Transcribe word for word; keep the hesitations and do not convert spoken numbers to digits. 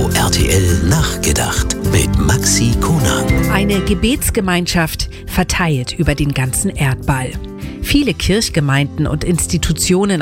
Radio R T L nachgedacht mit Maxi Konag. Eine Gebetsgemeinschaft verteilt über den ganzen Erdball. Viele Kirchgemeinden und Institutionen